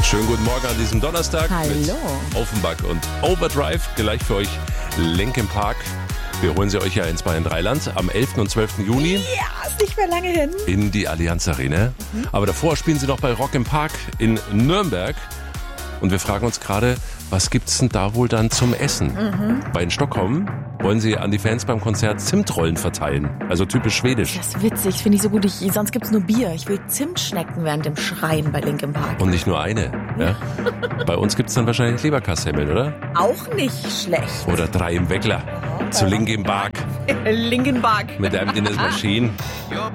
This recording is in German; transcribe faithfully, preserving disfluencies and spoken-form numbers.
Schönen guten Morgen an diesem Donnerstag. Hallo. Mit Offenbach und Overdrive. Gleich für euch Linkin Park. Wir holen sie euch ja ins Bayern Dreiland am elften und zwölften Juni. Ja, ist nicht mehr lange hin. In die Allianz Arena. Mhm. Aber davor spielen sie noch bei Rock im Park in Nürnberg. Und wir fragen uns gerade, was gibt's denn da wohl dann zum Essen? Mhm. Bei in Stockholm wollen sie an die Fans beim Konzert Zimtrollen verteilen. Also typisch schwedisch. Das ist witzig, finde ich so gut. Ich, sonst gibt's nur Bier. Ich will Zimtschnecken während dem Schreien bei Linkin Park. Und nicht nur eine. Ja? Bei uns gibt's dann wahrscheinlich Leberkassemmeln, oder? Auch nicht schlecht. Oder drei im Weckler. Zu Linkin Park. Linkin Park. Mit einem Dennis Maschine.